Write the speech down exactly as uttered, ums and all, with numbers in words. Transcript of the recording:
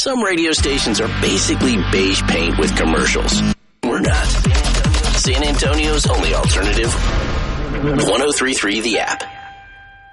Some radio stations are basically beige paint with commercials. We're not. San Antonio's only alternative, one oh three point three The App.